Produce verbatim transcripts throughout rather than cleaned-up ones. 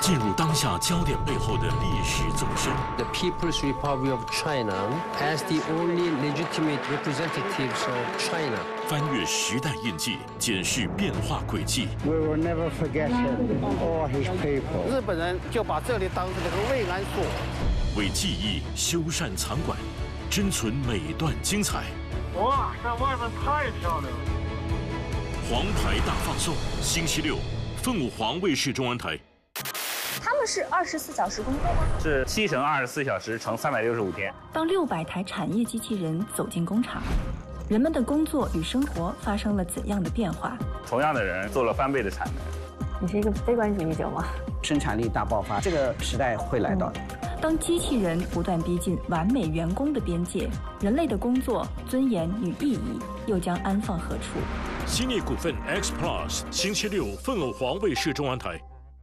进入当下焦点背后的历史纵深。 The People's Republic of China as the only legitimate representatives of China. 翻越时代印记，检视变化轨迹。 We will never forget him or his people. 日本人就把这里当成了个慰安所， 为记忆修缮藏馆，珍存每段精彩。 哇，在外面太漂亮了！ 黄牌大放送，星期六，凤舞凰卫视中文台。 他们是二十四小时工作吗？ 是七乘二十四小时乘三百六十五天。 当六百台产业机器人走进工厂，人们的工作与生活发生了怎样的变化？ 同样的人做了翻倍的产能。 你是一个悲观主义者吗？ 生产力大爆发，这个时代会来到的。 当机器人不断逼近完美员工的边界，人类的工作尊严与意义又将安放何处？ 新力股份 X Plus， 星期六，凤舞凰卫视中文台。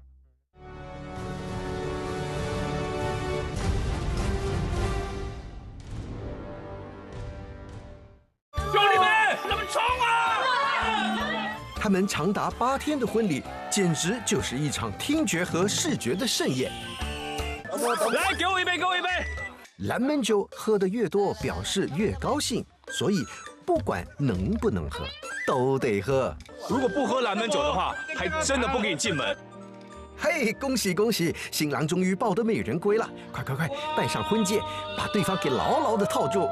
他们长达八天的婚礼，简直就是一场听觉和视觉的盛宴。 来，给我一杯，给我一杯。 蓝门酒喝得越多，表示越高兴，所以不管能不能喝，都得喝。 如果不喝蓝门酒的话，还真的不给你进门。 嘿，恭喜恭喜，新郎终于抱得美人归了！快快快，戴上婚戒，把对方给牢牢地套住。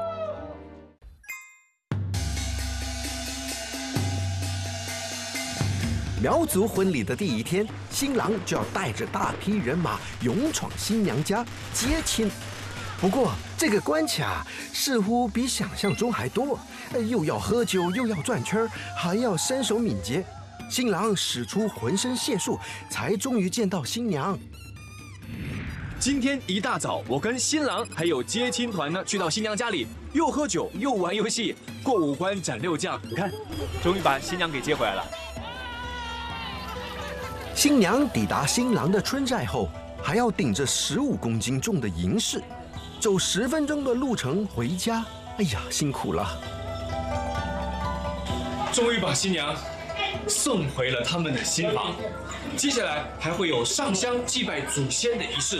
苗族婚礼的第一天，新郎就要带着大批人马勇闯新娘家接亲。不过，这个关卡似乎比想象中还多，又要喝酒，又要转圈，还要身手敏捷。新郎使出浑身解数，才终于见到新娘。 今天一大早，我跟新郎还有接亲团呢，去到新娘家里，又喝酒又玩游戏，过五关斩六将。你看，终于把新娘给接回来了。 新娘抵达新郎的村寨后，还要顶着十五公斤重的银饰，走十分钟的路程回家。哎呀，辛苦了！ 终于把新娘送回了他们的新房。接下来还会有上香祭拜祖先的仪式。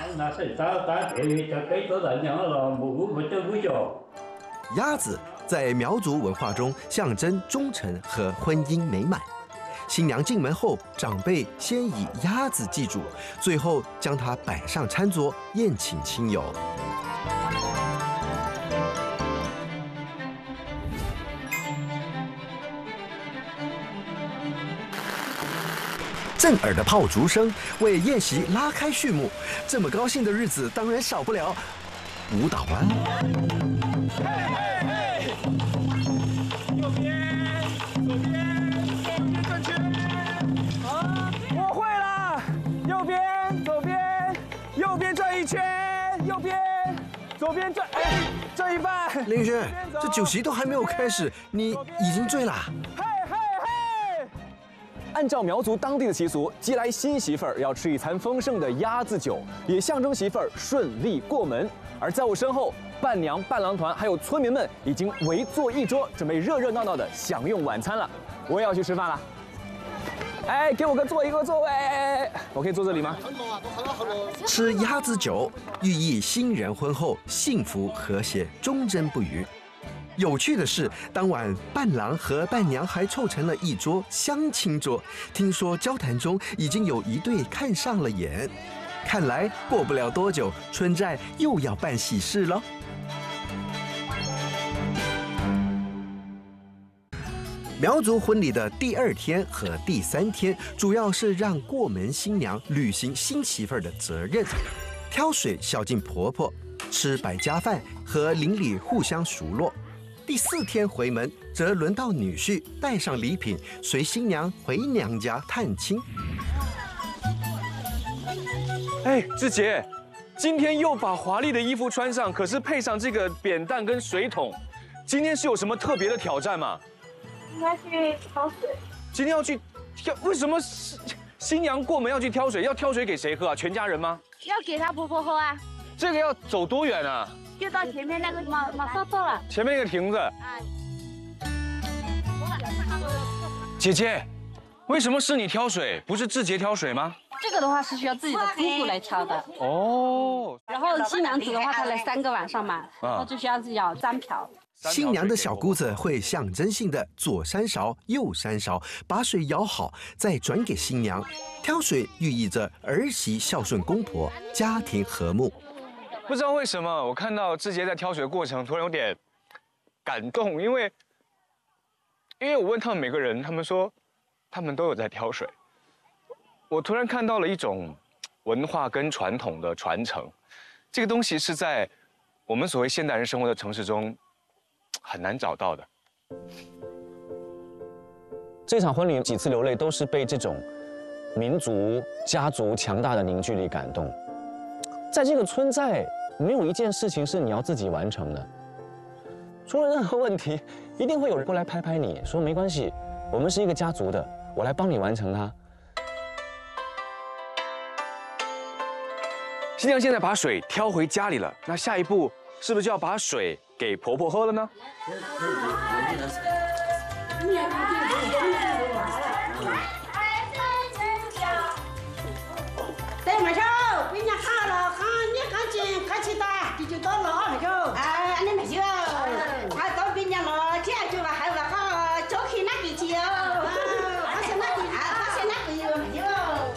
鸭子在苗族文化中象征忠诚和婚姻美满。 新娘进门后，长辈先以鸭子祭祖，最后将它摆上餐桌宴请亲友。震耳的炮竹声为宴席拉开序幕。这么高兴的日子，当然少不了舞蹈啊！嘿嘿嘿，右边，左边。 我会了，右边、左边，右边转一圈，右边、左边转，哎，转一半。 林轩，这酒席都还没有开始，你已经醉了。 嘿嘿嘿！按照苗族当地的习俗，接来新媳妇儿要吃一餐丰盛的鸭子酒，也象征媳妇儿顺利过门。而在我身后，伴娘、伴郎团还有村民们已经围坐一桌，准备热热闹闹的享用晚餐了。我也要去吃饭了。 哎，给我个坐一个座位，我可以坐这里吗？ 吃鸭子酒，寓意新人婚后幸福和谐、忠贞不渝。有趣的是，当晚伴郎和伴娘还凑成了一桌相亲桌。听说交谈中已经有一对看上了眼，看来过不了多久，村寨又要办喜事了。 苗族婚礼的第二天和第三天，主要是让过门新娘履行新媳妇儿的责任，挑水孝敬婆婆，吃百家饭和邻里互相熟络。第四天回门，则轮到女婿带上礼品，随新娘回娘家探亲。 哎，志杰，今天又把华丽的衣服穿上，可是配上这个扁担跟水桶，今天是有什么特别的挑战吗？ 应该去挑水。 今天要去挑，为什么新娘过门要去挑水？要挑水给谁喝啊？全家人吗？ 要给她婆婆喝啊。 这个要走多远啊？ 就到前面那个马马上到了。 前面那个亭子。 啊。 姐姐， 为什么是你挑水，不是志杰挑水吗？ 这个的话是需要自己的姑姑来挑的。 哦。 然后新娘子的话，她来三个晚上嘛，然后就需要自己要三瓢。 新娘的小姑子会象征性的左三勺右三勺，把水舀好，再转给新娘。挑水寓意着儿媳孝顺公婆，家庭和睦。 不知道为什么，我看到志杰在挑水的过程，突然有点感动，因为因为我问他们每个人，他们说他们都有在挑水。我突然看到了一种文化跟传统的传承，这个东西是在我们所谓现代人生活的城市中很难找到的。 这场婚礼几次流泪，都是被这种民族、家族强大的凝聚力感动。在这个村寨，没有一件事情是你要自己完成的。出了任何问题，一定会有人过来拍拍你，说没关系，我们是一个家族的，我来帮你完成它。 新娘现在把水挑回家里了，那下一步是不是就要把水给婆婆喝了呢？ 对，马上，给人家看了，看你赶紧赶紧打，这就到了啊，马上。哎，那没事，他到别人了，这样就把孩子好，就去那边去哦。他是那边，他是那边有没有？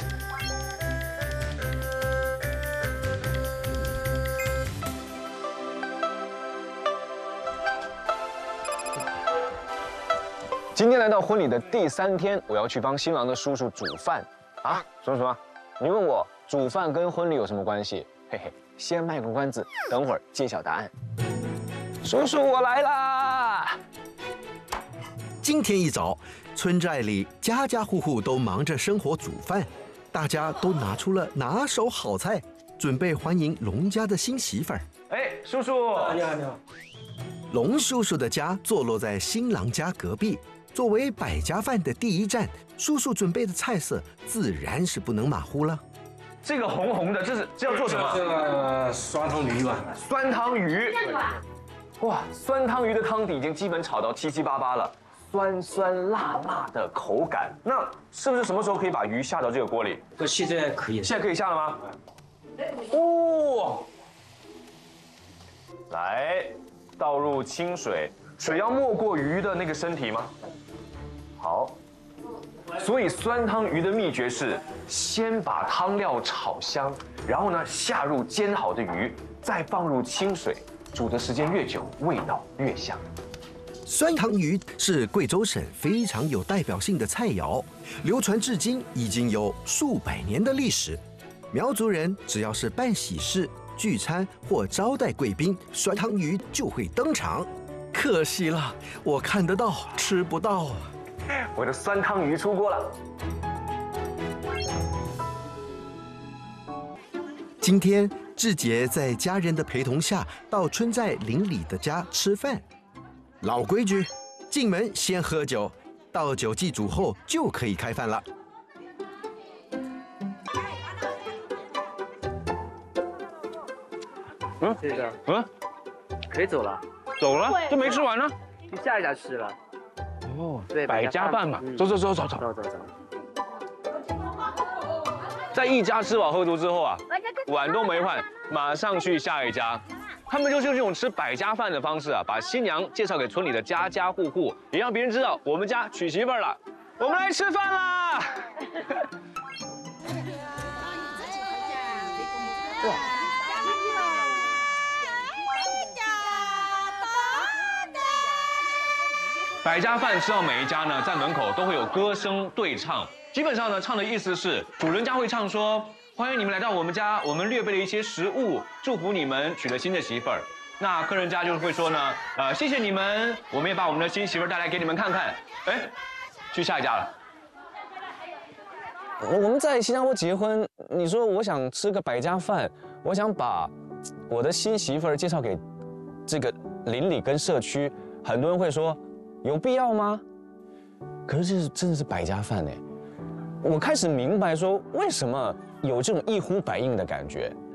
今天来到婚礼的第三天，我要去帮新郎的叔叔煮饭啊！什么什么？你问我煮饭跟婚礼有什么关系？嘿嘿，先卖个关子，等会儿揭晓答案。叔叔，我来啦！ 今天一早，村寨里家家户户都忙着生火煮饭，大家都拿出了拿手好菜，准备欢迎龙家的新媳妇儿。 哎，叔叔， 你好，你好。 龙叔叔的家坐落在新郎家隔壁。作为百家饭的第一站，叔叔准备的菜色自然是不能马虎了。 这个红红的，这是这要做什么？ 这个酸汤鱼吧。 酸汤鱼。哇，酸汤鱼的汤底已经基本炒到七七八八了，酸酸辣辣的口感。那是不是什么时候可以把鱼下到这个锅里？ 这现在可以。 现在可以下了吗？哦，来，倒入清水，水要没过鱼的那个身体吗？好，所以酸汤鱼的秘诀是先把汤料炒香，然后呢下入煎好的鱼，再放入清水，煮的时间越久，味道越香。 酸汤鱼是贵州省非常有代表性的菜肴，流传至今已经有数百年的历史。苗族人只要是办喜事、聚餐或招待贵宾，酸汤鱼就会登场。可惜了，我看得到，吃不到。 我的酸汤鱼出锅了。 今天志杰在家人的陪同下到村寨邻里的家吃饭。老规矩，进门先喝酒，到酒祭煮后就可以开饭了。 嗯，这个， 嗯， 可以走了。 走了？这没吃完呢？ 去下一家吃了。 哦， 对， 百家饭嘛。走走走走走走走走。 在一家吃饱喝足之后啊，碗都没换，马上去下一家。他们就是用这种吃百家饭的方式啊，把新娘介绍给村里的家家户户，也让别人知道我们家娶媳妇了，我们来吃饭啦！哇！百家饭吃到每一家呢，在门口都会有歌声对唱，基本上呢，唱的意思是主人家会唱说。欢迎你们来到我们家，我们略备了一些食物，祝福你们娶了新的媳妇儿。那客人家就会说呢，呃，谢谢你们，我们也把我们的新媳妇儿带来给你们看看。哎，去下一家了。 我们在新加坡结婚，你说我想吃个百家饭，我想把我的新媳妇儿介绍给这个邻里跟社区，很多人会说，有必要吗？可是这是真的是百家饭哎，我开始明白说为什么有这种一呼百应的感觉。